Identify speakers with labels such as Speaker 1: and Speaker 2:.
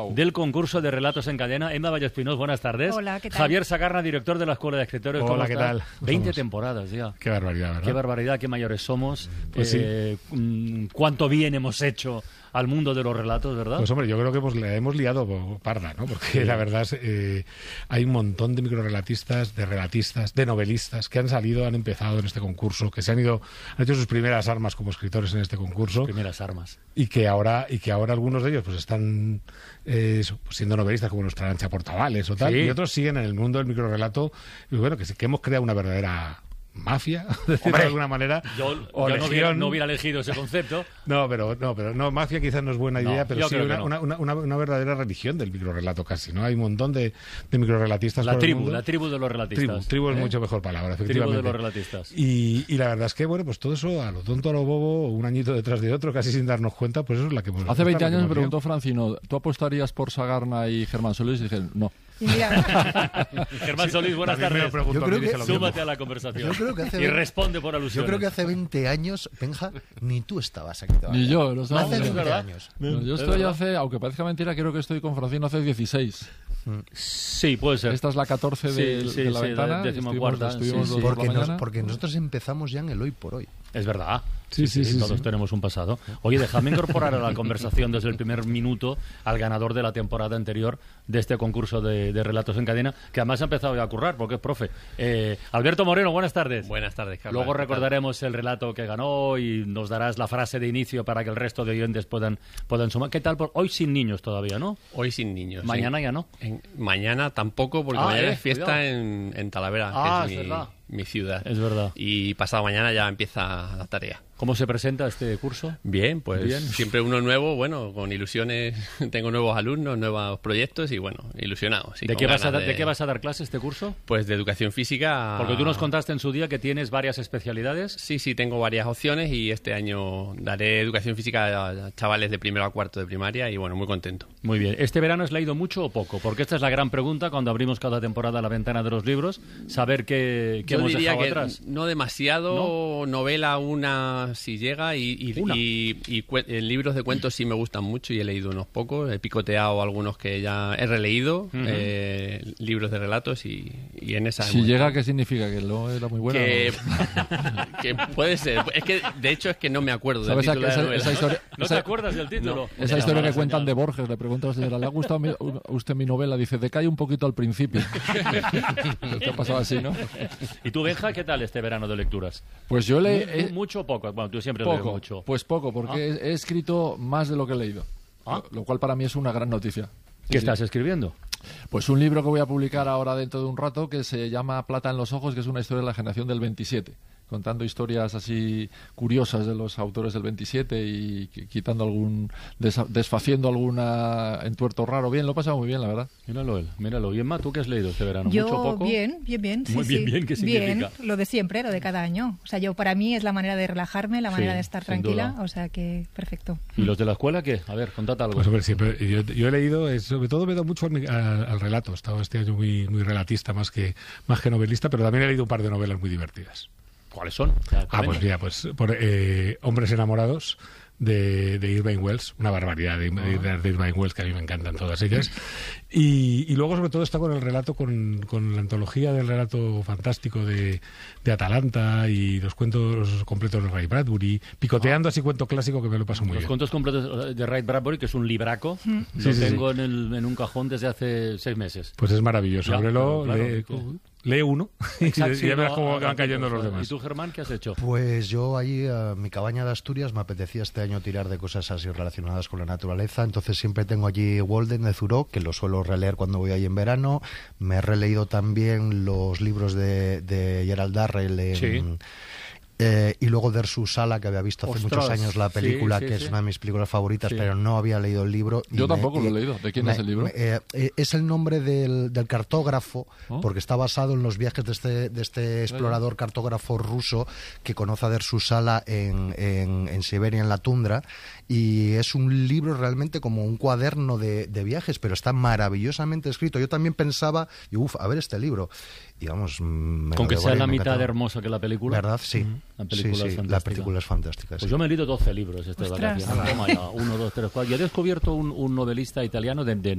Speaker 1: del concurso de relatos en cadena. Emma Vallespinós, buenas tardes.
Speaker 2: Hola, ¿qué tal?
Speaker 1: Javier Sagarna, director de la Escuela de Escritores.
Speaker 3: Hola, ¿qué tal?
Speaker 1: 20 temporadas ya.
Speaker 3: Qué barbaridad, ¿verdad?
Speaker 1: Qué barbaridad, qué mayores somos.
Speaker 3: Pues
Speaker 1: Cuánto bien hemos hecho al mundo de los relatos, ¿verdad?
Speaker 3: Pues hombre, yo creo que la hemos liado parda, ¿no? Porque la verdad es hay un montón de microrelatistas, de relatistas, de novelistas que han salido, han empezado en este concurso, que han hecho sus primeras armas como escritores en este concurso.
Speaker 1: Primeras armas.
Speaker 3: Y que ahora algunos de ellos pues están siendo novelistas, como nuestra Arancha Portavales o tal, y otros siguen en el mundo del microrelato. Y bueno, que hemos creado una verdadera mafia, decirlo de alguna manera.
Speaker 1: Yo no hubiera elegido ese concepto.
Speaker 3: No, mafia quizás no es buena idea, pero sí una verdadera religión del microrelato casi, ¿no? Hay un montón de microrelatistas por el mundo.
Speaker 1: La tribu de los relatistas.
Speaker 3: Tribu es mucho mejor palabra, efectivamente.
Speaker 1: Tribu de los relatistas.
Speaker 3: Y la verdad es que, bueno, pues todo eso a lo tonto, a lo bobo, un añito detrás de otro, casi sin darnos cuenta, pues eso es la que hemos...
Speaker 4: Hace 20 años me preguntó Francino, ¿tú apostarías por Sagarna y Germán Solís? Y dije, no.
Speaker 2: Y mira,
Speaker 1: Germán Solís, buenas tardes.
Speaker 3: Yo creo que
Speaker 1: súmate a la conversación y responde por alusiones.
Speaker 5: Yo creo que hace 20 años, Benja, ni tú estabas aquí todavía.
Speaker 4: Ni yo, lo sabes.
Speaker 5: Hace 20 años.
Speaker 4: No, yo estoy aunque parezca mentira, creo que estoy con Francino hace 16.
Speaker 1: Sí, puede ser.
Speaker 4: Esta es la 14 de la ventana.
Speaker 1: Estuvimos
Speaker 5: porque nosotros empezamos ya en el hoy por hoy.
Speaker 1: Es verdad.
Speaker 4: Sí,
Speaker 1: todos tenemos un pasado. Oye, déjame incorporar a la conversación desde el primer minuto al ganador de la temporada anterior de este concurso de relatos en cadena, que además ha empezado ya a currar, porque es profe. Alberto Moreno, buenas tardes.
Speaker 6: Buenas tardes, Carlos.
Speaker 1: Luego recordaremos el relato que ganó y nos darás la frase de inicio para que el resto de oyentes puedan sumar. ¿Qué tal? Hoy sin niños todavía, ¿no?
Speaker 6: Hoy sin niños.
Speaker 1: Mañana ya no.
Speaker 6: Mañana tampoco, porque mañana es fiesta en Talavera, que es mi ciudad.
Speaker 1: Es verdad.
Speaker 6: Y pasado mañana ya empieza la tarea.
Speaker 1: ¿Cómo se presenta este curso?
Speaker 6: Bien, pues siempre uno nuevo, bueno, con ilusiones. Tengo nuevos alumnos, nuevos proyectos y bueno, ilusionados.
Speaker 1: ¿De qué vas a dar clase este curso?
Speaker 6: Pues de educación física.
Speaker 1: Porque tú nos contaste en su día que tienes varias especialidades.
Speaker 6: Sí, tengo varias opciones y este año daré educación física a chavales de primero a cuarto de primaria y bueno, muy contento.
Speaker 1: Muy bien. ¿Este verano has leído mucho o poco? Porque esta es la gran pregunta cuando abrimos cada temporada la ventana de los libros, saber qué hemos dejado atrás.
Speaker 6: No demasiado, ¿no? Novela una si llega y libros de cuentos sí me gustan mucho y he leído unos pocos, he picoteado algunos que ya he releído, libros de relatos y en esa...
Speaker 4: Si llega, ¿qué significa? ¿Que no era muy bueno?
Speaker 6: Que puede ser. Es que, de hecho, es que no me acuerdo del título de la novela.
Speaker 4: Esa historia,
Speaker 1: ¿No te acuerdas del título?
Speaker 4: No. Esa historia que cuentan de Borges, le pregunto a la señora, ¿le ha gustado usted mi novela? Dice, decae un poquito al principio. ¿Te ha pasado así, no?
Speaker 1: ¿Y tú, Benja, qué tal este verano de lecturas?
Speaker 4: Pues yo
Speaker 1: ¿Mucho o poco? Bueno, tú siempre lees mucho.
Speaker 4: Pues poco, porque he escrito más de lo que he leído. Lo cual para mí es una gran noticia.
Speaker 1: ¿Qué estás escribiendo?
Speaker 4: Pues un libro que voy a publicar ahora dentro de un rato que se llama Plata en los ojos, que es una historia de la generación del 27. Contando historias así curiosas de los autores del 27 y quitando desfaciendo alguna entuerto raro. Bien, lo he pasado muy bien, la verdad.
Speaker 1: Míralo. Y Emma, ¿tú qué has leído este verano?
Speaker 2: Yo,
Speaker 1: ¿Mucho o poco?
Speaker 2: Bien.
Speaker 1: Muy bien, ¿qué significa?
Speaker 2: Bien, lo de siempre, lo de cada año. O sea, para mí es la manera de relajarme, la manera de estar tranquila. O sea, que perfecto.
Speaker 1: ¿Y los de la escuela qué? A ver, contad algo.
Speaker 3: Pues hombre, siempre, yo he leído, sobre todo me he dado mucho al relato. He estado este año muy relatista más que novelista, pero también he leído un par de novelas muy divertidas.
Speaker 1: ¿Cuáles son?
Speaker 3: Pues mira, por Hombres enamorados de Irving Welsh, una barbaridad de Irving Welsh, que a mí me encantan todas ellas. Y luego, sobre todo, está con el relato, con la antología del relato fantástico de Atalanta y los cuentos completos de Ray Bradbury, picoteando así cuento clásico que me lo paso muy bien.
Speaker 1: Los cuentos completos de Ray Bradbury, que es un libraco, lo tengo en un cajón desde hace 6 meses.
Speaker 3: Pues es maravilloso. Ábrelo, lee uno y ya verás cómo van cayendo los demás.
Speaker 1: ¿Y tú, Germán, qué has hecho?
Speaker 5: Pues yo ahí, mi cabaña de Asturias, me apetecía este año tirar de cosas así relacionadas con la naturaleza, entonces siempre tengo allí Walden de Thoreau, que lo suelo releer cuando voy ahí en verano. Me he releído también los libros de Gerald Darrell y luego Dersu Sala, que había visto hace muchos años la película, que es una de mis películas favoritas, pero no había leído el libro.
Speaker 4: Yo tampoco lo he leído. ¿De quién es el libro?
Speaker 5: Es el nombre del cartógrafo, porque está basado en los viajes de este explorador cartógrafo ruso que conoce a Dersu Sala en Siberia, en la tundra, y es un libro realmente como un cuaderno de viajes, pero está maravillosamente escrito. Yo también pensaba, a ver este libro, y vamos...
Speaker 1: Con que sea la mitad de hermosa que la película.
Speaker 5: ¿Verdad? Sí.
Speaker 1: La película es fantástica.
Speaker 5: La película es fantástica.
Speaker 1: Pues yo me he leído 12 libros esta vacación. Toma ya, 1, 2, 3, 4. Yo he descubierto un novelista italiano de